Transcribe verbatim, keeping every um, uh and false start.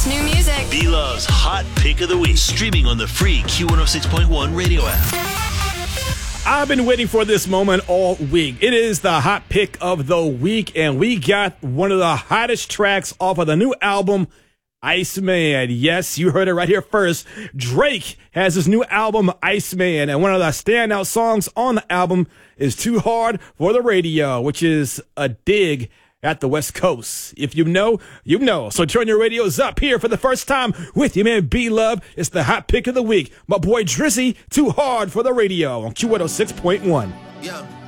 best new music. B-Love's Hot Pick of the Week. Streaming on the free Q one oh six point one radio app. I've been waiting for this moment all week. It is the Hot Pick of the Week, and we got one of the hottest tracks off of the new album, Iceman. Yes, you heard it right here first. Drake has his new album, Iceman, and one of the standout songs on the album is Too Hard for the Radio, which is a dig at the West Coast. If you know, you know. So turn your radios up here for the first time with your man B-Love. It's the Hot Pick of the Week. My boy Drizzy, Too Hard for the Radio on Q one oh six point one. Yeah.